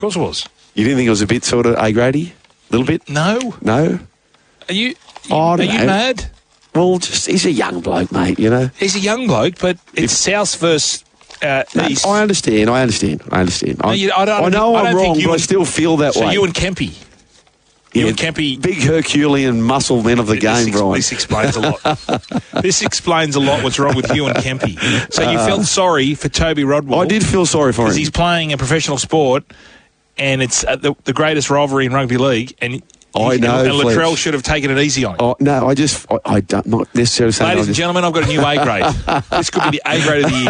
course it was. You didn't think it was a bit sort of A-grady? A little bit? No. No? Are you I don't know. mad? Well, just he's a young bloke, mate, you know. He's a young bloke, but it's South versus East. I understand. No, I know I'm wrong, but I still feel that way. So you and Kempy. You and Kempy. Big Herculean muscle men of the game, Brian. This explains a lot. This explains a lot what's wrong with you and Kempy. So you felt sorry for Toby Rodwell. I did feel sorry for him. Because he's playing a professional sport, and it's the greatest rivalry in rugby league, and I know, and Latrell Fletch. should have taken it easy on him. Oh, no, I don't, not necessarily saying... Ladies and gentlemen, I've got a new A grade. This could be the A grade of the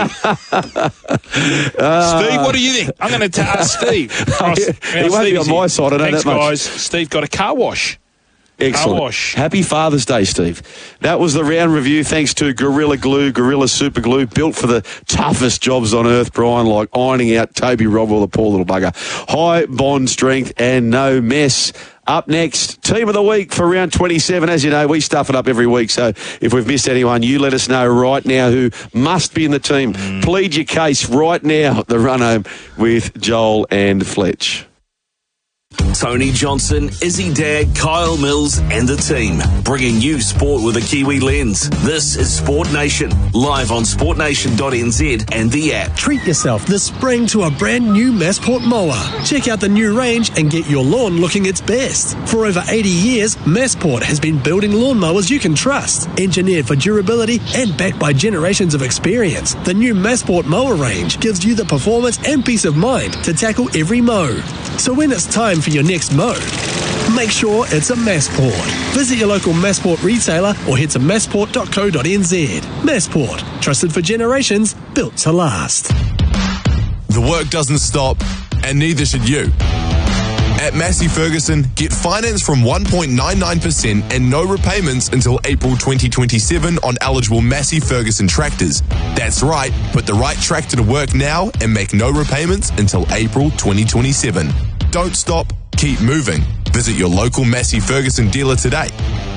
year. Steve, what do you think? I'm going to ask Steve. He won't be on my side, I know Thanks, that much. guys. Steve got a car wash. Excellent. Car wash. Happy Father's Day, Steve. That was the round review thanks to Gorilla Glue, Gorilla Super Glue, built for the toughest jobs on earth, Brian, like ironing out Toby Rodwell, the poor little bugger. High bond strength and no mess. Up next, Team of the Week for round 27. As you know, we stuff it up every week, so if we've missed anyone, you let us know right now who must be in the team. Plead your case right now, the run home with Joel and Fletch. Tony Johnson, Izzy Dag, Kyle Mills and the team, bringing you sport with a Kiwi lens. This is Sport Nation, live on sportnation.nz and the app. Treat yourself this spring to a brand new Massport mower. Check out the new range and get your lawn looking its best. For over 80 years, Massport has been building lawnmowers you can trust, engineered for durability and backed by generations of experience. The new Massport mower range gives you the performance and peace of mind to tackle every mow. So when it's time for your next mow, make sure it's a Massport. Visit your local Massport retailer or head to massport.co.nz. Massport, trusted for generations, built to last. The work doesn't stop, and neither should you. At Massey Ferguson, get finance from 1.99% and no repayments until April 2027 on eligible Massey Ferguson tractors. That's right, put the right tractor to work now and make no repayments until April 2027. Don't stop, keep moving. Visit your local Massey Ferguson dealer today.